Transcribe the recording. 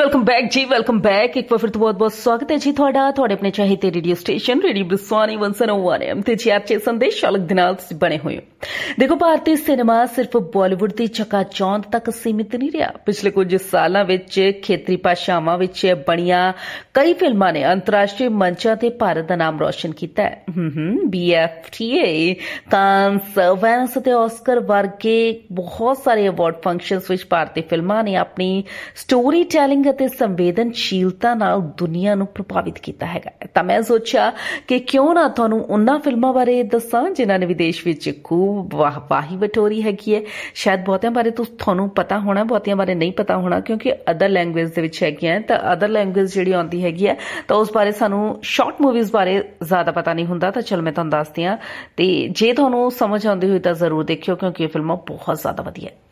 Welcome back ਜੀ, welcome back. ਇੱਕ ਵਾਰ ਫਿਰ ਤੋਂ ਬਹੁਤ-ਬਹੁਤ ਸਵਾਗਤ ਹੈ ਜੀ ਤੁਹਾਡਾ ਤੁਹਾਡੇ ਆਪਣੇ ਚਾਹੀਦੇ ਰੇਡੀਓ ਸਟੇਸ਼ਨ ਰੇਡੀਓ ਬਰਸਾਨੀ 101 FM ਤੇ ਚਰਚੇ ਸੰਦੇਸ਼ ਅਲੱਗ ਦੇ ਨਾਲ ਤੁਸੀਂ ਬਣੇ ਹੋਏ ਹੋ। ਦੇਖੋ, ਭਾਰਤੀ ਸਿਨੇਮਾ ਸਿਰਫ ਬਾਲੀਵੁੱਡ ਦੀ ਚਕਾਚੌਂਧ ਤੱਕ ਸੀਮਿਤ ਨਹੀਂ ਰਿਹਾ। ਪਿਛਲੇ ਕੁਝ ਸਾਲਾਂ ਵਿੱਚ ਖੇਤਰੀ ਭਾਸ਼ਾਵਾਂ ਵਿੱਚ ਬਣੀਆਂ ਕਈ ਫਿਲਮਾਂ ਨੇ ਅੰਤਰਰਾਸ਼ਟਰੀ ਮੰਚਾਂ ਤੇ ਭਾਰਤ ਦਾ ਨਾਮ ਰੋਸ਼ਨ ਕੀਤਾ ਹੈ। BFTA, ਕਾਂਸ, ਵੈਨਸ ਅਤੇ ਆਸਕਰ ਵਰਗੇ ਬਹੁਤ ਸਾਰੇ ਅਵਾਰਡ ਫੰਕਸ਼ਨਸ ਵਿੱਚ ਭਾਰਤੀ ਫਿਲਮਾਂ ਨੇ ਆਪਣੀ ਸਟੋਰੀ ਟੈਲਿੰਗ ਅਤੇ ਸੰਵੇਦਨਸ਼ੀਲਤਾ ਨਾਲ ਦੁਨੀਆ ਨੂੰ ਪ੍ਰਭਾਵਿਤ ਕੀਤਾ ਹੈਗਾ। ਤਾਂ ਮੈਂ ਸੋਚਿਆ ਕਿ ਕਿਉਂ ਨਾ ਤੁਹਾਨੂੰ ਉਹਨਾਂ ਫਿਲਮਾਂ ਬਾਰੇ ਦੱਸਾਂ ਜਿਨ੍ਹਾਂ ਨੇ ਵਿਦੇਸ਼ ਵਿੱਚ ਖੂਬ ਵਾਹਵਾਹੀ ਬਟੋਰੀ ਹੈਗੀ ਹੈ। ਸ਼ਾਇਦ ਬਹੁਤਿਆਂ ਬਾਰੇ ਤੁਹਾਨੂੰ ਪਤਾ ਹੋਣਾ, ਬਹੁਤਿਆਂ ਬਾਰੇ ਨਹੀਂ ਪਤਾ ਹੋਣਾ, ਕਿਉਂਕਿ ਅਦਰ ਲੈਂਗੁਏਜ ਦੇ ਵਿੱਚ ਹੈਗੀਆਂ। ਤਾਂ ਅਦਰ ਲੈਂਗੁਏਜ ਜਿਹੜੀ ਆਉਂਦੀ ਹੈਗੀ ਹੈ ਤਾਂ ਉਸ ਬਾਰੇ ਸਾਨੂੰ ਸ਼ਾਰਟ ਮੂਵੀਜ਼ ਬਾਰੇ ਜ਼ਿਆਦਾ ਪਤਾ ਨਹੀਂ ਹੁੰਦਾ। ਤਾਂ ਚਲ ਮੈਂ ਤੁਹਾਨੂੰ ਦੱਸਦੀ ਹਾਂ, ਤੇ ਜੇ ਤੁਹਾਨੂੰ ਸਮਝ ਆਉਂਦੀ ਹੋਈ ਤਾਂ ਜ਼ਰੂਰ ਦੇਖਿਓ, ਕਿਉਂਕਿ ਇਹ ਫਿਲਮਾਂ ਬਹੁਤ ਜ਼ਿਆਦਾ ਵਧੀਆ ਹੈ।